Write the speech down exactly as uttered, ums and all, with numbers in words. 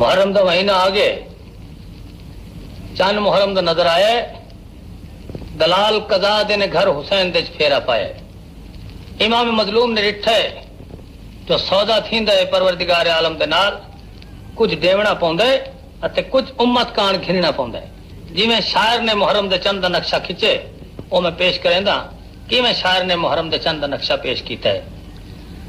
मुहर्रम का महीना आ गए, चंद मुहर्रम का नजर आए, दलाल कजा दे ने घर हुसैन दे फेरा पाए। इमाम मजलूम ने डिठा है जो सौदा थींदा है परवरदिगार आलम दे नाल, कुछ देवना पौंदा है अते कुछ उम्मत कान घिरना पौंदा है। जिवें शायर ने मुहर्रम दे चंद दा नक्शा खिंचे, वो मैं पेश करेंदा, किवें शायर ने मुहर्रम दे चंद दा नक्शा पेश कीता है।